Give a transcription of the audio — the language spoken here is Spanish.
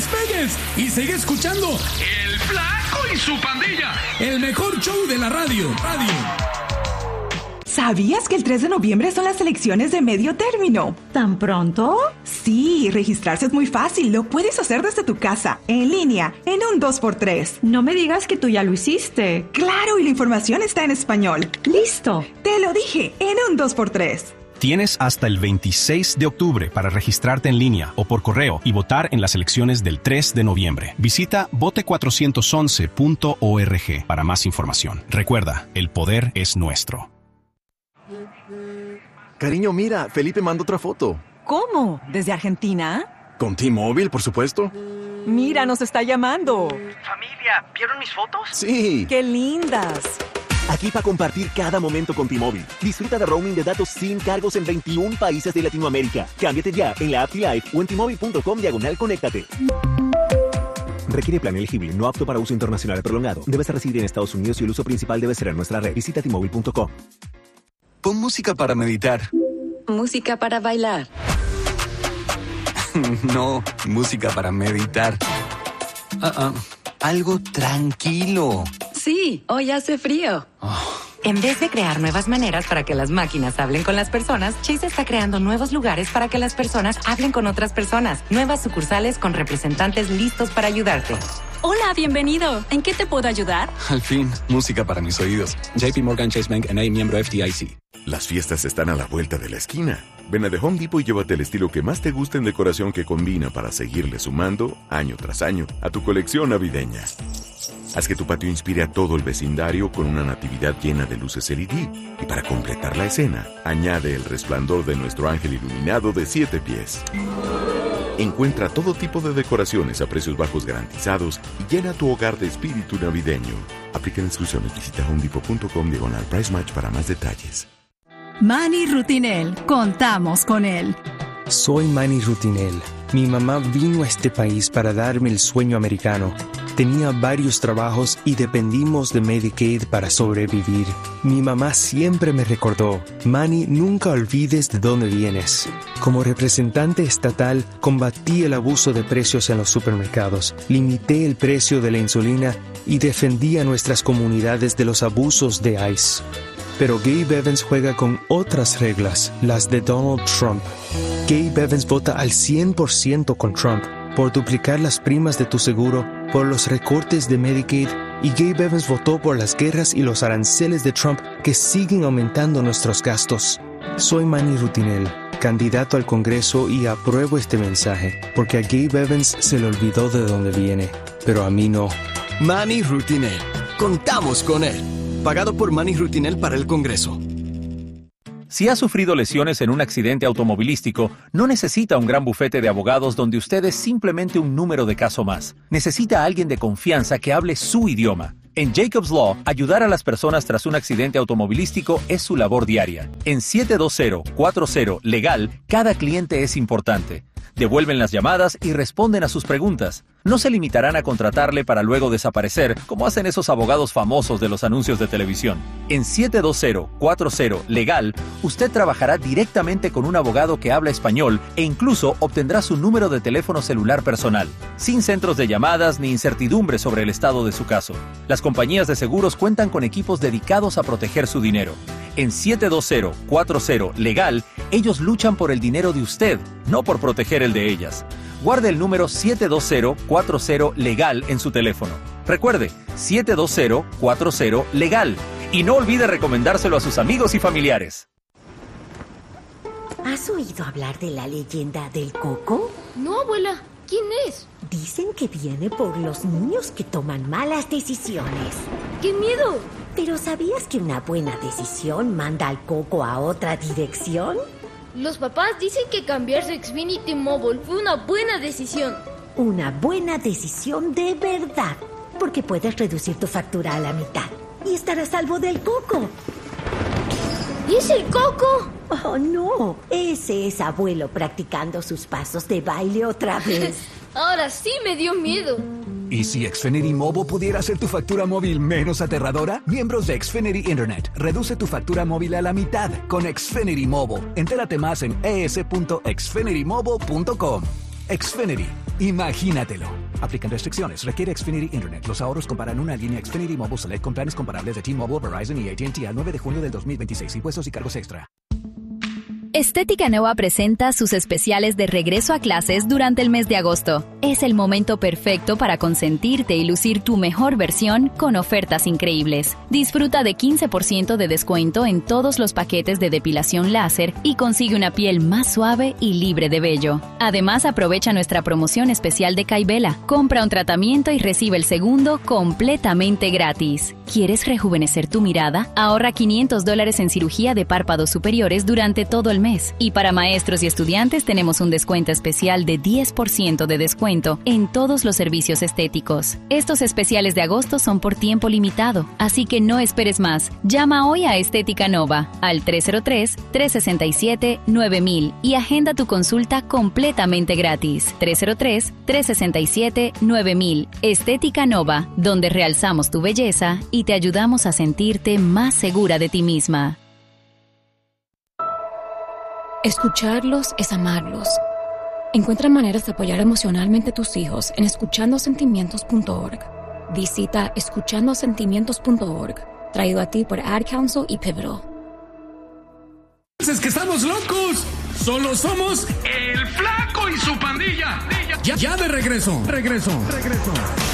despegues y sigue escuchando El Flaco y su Pandilla, el mejor show de la radio. ¿Sabías que el 3 de noviembre son las elecciones de medio término? ¿Tan pronto? Sí, registrarse es muy fácil. Lo puedes hacer desde tu casa, en línea, en un 2x3. No me digas que tú ya lo hiciste. Claro, y la información está en español. ¡Listo! Te lo dije, en un 2x3. Tienes hasta el 26 de octubre para registrarte en línea o por correo y votar en las elecciones del 3 de noviembre. Visita vote411.org para más información. Recuerda, el poder es nuestro. Cariño, mira, Felipe mandó otra foto. ¿Cómo? ¿Desde Argentina? Con T-Mobile, por supuesto. Mira, nos está llamando. Familia, ¿vieron mis fotos? Sí. ¡Qué lindas! Aquí para compartir cada momento con T-Mobile. Disfruta de roaming de datos sin cargos en 21 países de Latinoamérica. Cámbiate ya en la app Live o en T-Mobile.com/conéctate. Requiere plan elegible, no apto para uso internacional prolongado. Debes residir en Estados Unidos y el uso principal debe ser en nuestra red. Visita T-Mobile.com. Pon música para meditar. Música para bailar. No, música para meditar. Algo tranquilo. Sí, hoy hace frío. En vez de crear nuevas maneras para que las máquinas hablen con las personas, Chase está creando nuevos lugares para que las personas hablen con otras personas. Nuevas sucursales con representantes listos para ayudarte. Hola, bienvenido. ¿En qué te puedo ayudar? Al fin, música para mis oídos. JP Morgan Chase Bank N.A., miembro FDIC. Las fiestas están a la vuelta de la esquina. Ven a The Home Depot y llévate el estilo que más te guste en decoración que combina para seguirle sumando, año tras año, a tu colección navideña. Haz que tu patio inspire a todo el vecindario con una natividad llena de luces LED. Y para completar la escena, añade el resplandor de nuestro ángel iluminado de 7 pies. Encuentra todo tipo de decoraciones a precios bajos garantizados y llena tu hogar de espíritu navideño. Aplican exclusiones. Visita homedepot.com/price match para más detalles. Manny Rutinel, contamos con él. Soy Manny Rutinel. Mi mamá vino a este país para darme el sueño americano. Tenía varios trabajos y dependimos de Medicaid para sobrevivir. Mi mamá siempre me recordó, Manny, nunca olvides de dónde vienes. Como representante estatal, combatí el abuso de precios en los supermercados, limité el precio de la insulina y defendí a nuestras comunidades de los abusos de ICE. Pero Gabe Evans juega con otras reglas, las de Donald Trump. Gabe Evans vota al 100% con Trump, por duplicar las primas de tu seguro, por los recortes de Medicaid, y Gabe Evans votó por las guerras y los aranceles de Trump que siguen aumentando nuestros gastos. Soy Manny Rutinel, candidato al Congreso, y apruebo este mensaje, porque a Gabe Evans se le olvidó de dónde viene, pero a mí no. Manny Rutinel, contamos con él. Pagado por Manny Rutinel para el Congreso. Si ha sufrido lesiones en un accidente automovilístico, no necesita un gran bufete de abogados donde usted es simplemente un número de caso más. Necesita a alguien de confianza que hable su idioma. En Jacobs Law, ayudar a las personas tras un accidente automovilístico es su labor diaria. En 720-40 cada cliente es importante. Devuelven las llamadas y responden a sus preguntas. No se limitarán a contratarle para luego desaparecer, como hacen esos abogados famosos de los anuncios de televisión. En 720-40 usted trabajará directamente con un abogado que habla español e incluso obtendrá su número de teléfono celular personal, sin centros de llamadas ni incertidumbre sobre el estado de su caso. Las compañías de seguros cuentan con equipos dedicados a proteger su dinero. En 720-40 ellos luchan por el dinero de usted, no por proteger el de ellas. Guarde el número 720-40 en su teléfono. Recuerde, 720-40 y no olvide recomendárselo a sus amigos y familiares. ¿Has oído hablar de la leyenda del coco? No, abuela. ¿Quién es? Dicen que viene por los niños que toman malas decisiones. ¡Qué miedo! ¿Pero sabías que una buena decisión manda al coco a otra dirección? Los papás dicen que cambiarse a Xfinity Mobile fue una buena decisión. Una buena decisión de verdad, porque puedes reducir tu factura a la mitad y estar a salvo del coco. ¿Es el coco? Oh, no. Ese es abuelo practicando sus pasos de baile otra vez. Ahora sí me dio miedo. ¿Y si Xfinity Mobile pudiera hacer tu factura móvil menos aterradora? Miembros de Xfinity Internet, reduce tu factura móvil a la mitad con Xfinity Mobile. Entérate más en es.xfinitymobile.com. Xfinity. Imagínatelo. Aplican restricciones. Requiere Xfinity Internet. Los ahorros comparan una línea Xfinity Mobile Select con planes comparables de T-Mobile, Verizon y AT&T al 9 de junio del 2026. Impuestos y cargos extra. Estética Nova presenta sus especiales de regreso a clases durante el mes de agosto. Es el momento perfecto para consentirte y lucir tu mejor versión con ofertas increíbles. Disfruta de 15% de descuento en todos los paquetes de depilación láser y consigue una piel más suave y libre de vello. Además, aprovecha nuestra promoción especial de Kybella. Compra un tratamiento y recibe el segundo completamente gratis. ¿Quieres rejuvenecer tu mirada? Ahorra $500 en cirugía de párpados superiores durante todo el mes. Y para maestros y estudiantes tenemos un descuento especial de 10% de descuento en todos los servicios estéticos. Estos especiales de agosto son por tiempo limitado, así que no esperes más. Llama hoy a Estética Nova al 303-367-9000 y agenda tu consulta completamente gratis. 303-367-9000. Estética Nova, donde realzamos tu belleza y te ayudamos a sentirte más segura de ti misma. Escucharlos es amarlos. Encuentra maneras de apoyar emocionalmente a tus hijos en escuchandosentimientos.org. Visita escuchandosentimientos.org, traído a ti por Ad Council y Pivotal. Es que estamos locos. Solo somos el Flaco y su pandilla. Ya de regreso.